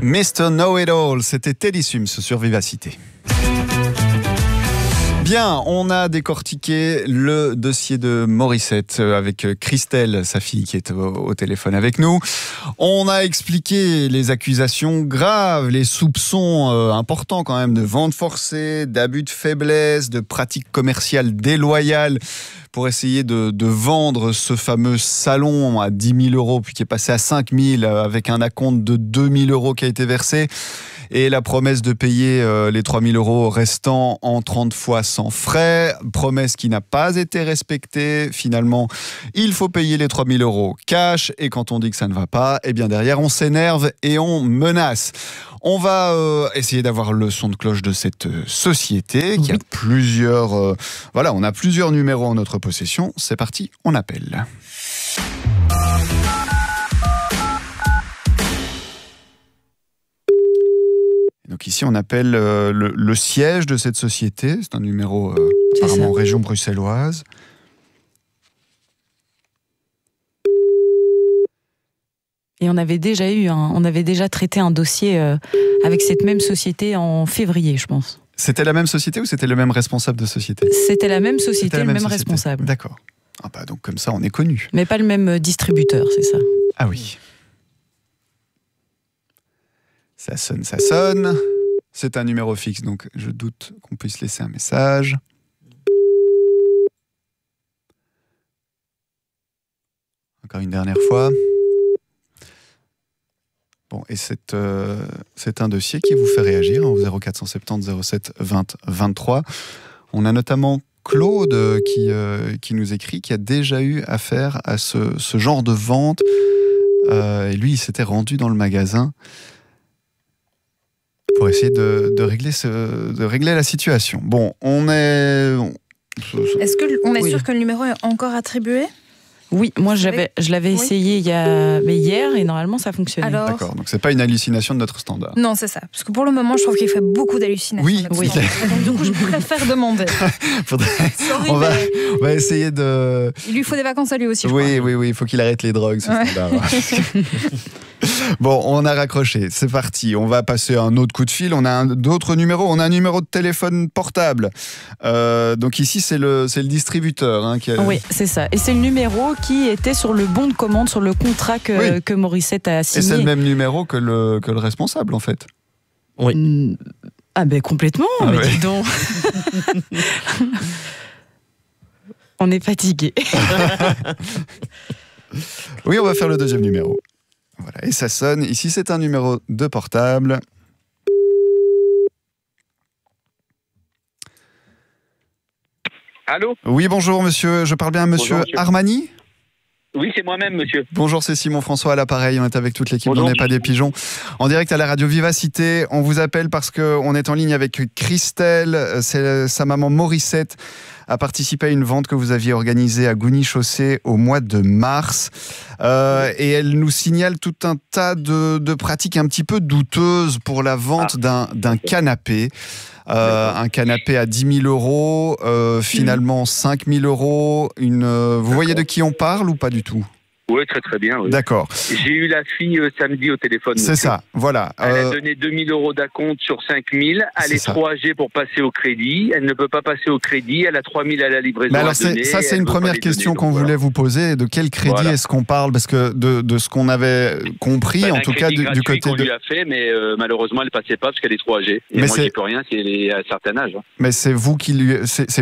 Mr. Know-It-All, c'était Teddy Swims sur Vivacité. Bien, on a décortiqué le dossier de Morissette avec Christelle, sa fille, qui est au téléphone avec nous. On a expliqué les accusations graves, les soupçons importants quand même de vente forcée, d'abus de faiblesse, de pratiques commerciales déloyales pour essayer de vendre ce fameux salon à 10 000 euros, puis qui est passé à 5 000 avec un acompte de 2 000 euros qui a été versé. Et la promesse de payer les 3 000 euros restants en 30 fois sans frais, promesse qui n'a pas été respectée. Finalement, il faut payer les 3 000 euros cash, et quand on dit que ça ne va pas, eh bien derrière on s'énerve et on menace. On va essayer d'avoir le son de cloche de cette société qui a plusieurs... voilà, on a plusieurs numéros en notre possession. C'est parti, on appelle. Donc ici, on appelle le siège de cette société. C'est un numéro apparemment région bruxelloise. Et on avait déjà traité un dossier avec cette même société en février, je pense. C'était la même société ou c'était le même responsable de société ? C'était la même société, le même responsable. D'accord. Ah bah donc comme ça, on est connu. Mais pas le même distributeur, c'est ça. Ah oui. Ça sonne, ça sonne. C'est un numéro fixe, donc je doute qu'on puisse laisser un message. Encore une dernière fois. Bon, et c'est un dossier qui vous fait réagir au 0470 07 20 23. On a notamment Claude qui nous écrit, qui a déjà eu affaire à ce genre de vente. Et lui, il s'était rendu dans le magasin pour essayer de régler la situation. Bon, Est-ce qu'on est sûr que le numéro est encore attribué ? Oui, moi je l'avais essayé hier et normalement ça fonctionnait. Alors... D'accord, donc c'est pas une hallucination de notre standard. Non, c'est ça. Parce que pour le moment, je trouve qu'il fait beaucoup d'hallucinations. Oui. Donc du coup, je préfère demander. On va essayer de... Il lui faut des vacances à lui aussi, je crois. Oui, il faut qu'il arrête les drogues, ce standard. Bon, on a raccroché, c'est parti. On va passer à un autre coup de fil. On a d'autres numéros. On a un numéro de téléphone portable. Donc ici, c'est le distributeur qui a... Oui, c'est ça. Et c'est le numéro qui était sur le bon de commande, sur le contrat que Morissette a signé. Et c'est le même numéro que le responsable, en fait. Oui. Ah ben complètement, mais dis donc. On est fatigué. Oui, on va faire le deuxième numéro. Voilà, et ça sonne. Ici, c'est un numéro de portable. Allô ? Oui, bonjour, monsieur. Je parle bien à monsieur Armani ? Oui, c'est moi-même, monsieur. Bonjour, c'est Simon François à l'appareil. On est avec toute l'équipe. On n'est pas des pigeons. En direct à la radio Vivacité. On vous appelle parce qu'on est en ligne avec Christelle. C'est sa maman Morissette a participé à une vente que vous aviez organisée à Gougny-Chaussée au mois de mars. Et elle nous signale tout un tas de pratiques un petit peu douteuses pour la vente d'un canapé. Un canapé à 10 000 euros, finalement 5 000 euros. Vous voyez de qui on parle ou pas du tout ? Oui, très très bien. Oui. D'accord. J'ai eu la fille samedi au téléphone. C'est ça, voilà. Elle a donné 2 000 euros d'acompte sur 5 000. Elle est 3G pour passer au crédit. Elle ne peut pas passer au crédit. Elle a 3 000 à la livraison. Mais alors à donner. Ça, c'est une première question qu'on voulait vous poser. De quel crédit est-ce qu'on parle ? Parce que de ce qu'on avait compris, en tout cas du côté qu'on lui a fait, mais malheureusement, elle ne passait pas parce qu'elle est 3G. Et moi, j'y peux rien si elle est à un certain âge. Mais c'est vous qui lui...